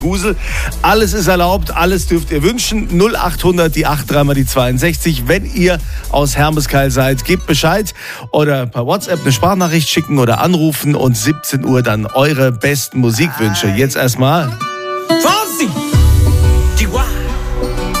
Gusel. Alles ist erlaubt, alles dürft ihr wünschen. 0800 die 83 mal die 62. Wenn ihr aus Hermeskeil seid, gebt Bescheid oder per WhatsApp eine Sprachnachricht schicken oder anrufen und 17 Uhr dann eure besten Musikwünsche. Jetzt erstmal Franzi!